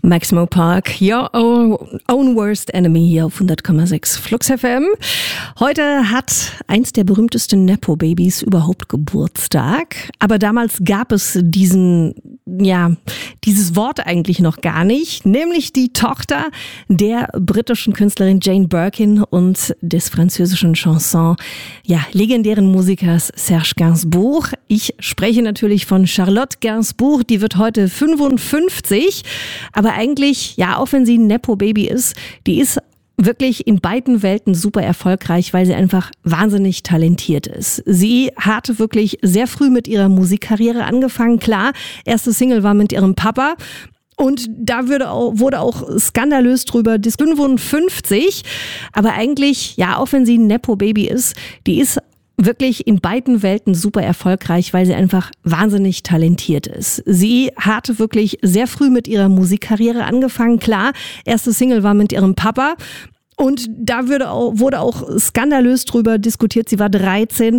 Maximo Park, your own worst enemy hier auf 100,6 Flux FM. Heute hat eins der berühmtesten Nepo-Babys überhaupt Geburtstag. Aber damals gab es dieses Wort eigentlich noch gar nicht. Nämlich die Tochter der britischen Künstlerin Jane Birkin und des französischen legendären Musikers Serge Gainsbourg. Ich spreche natürlich von Charlotte Gainsbourg, die wird heute 55. Aber eigentlich, auch wenn sie ein Nepo-Baby ist, die ist wirklich in beiden Welten super erfolgreich, weil sie einfach wahnsinnig talentiert ist. Sie hatte wirklich sehr früh mit ihrer Musikkarriere angefangen. Klar, erste Single war mit ihrem Papa. Und da wurde auch skandalös drüber 55. Aber eigentlich, auch wenn sie ein Nepo-Baby ist, die ist wirklich in beiden Welten super erfolgreich, weil sie einfach wahnsinnig talentiert ist. Sie hatte wirklich sehr früh mit ihrer Musikkarriere angefangen. Klar, erste Single war mit ihrem Papa. Und da wurde auch skandalös drüber diskutiert. Sie war 13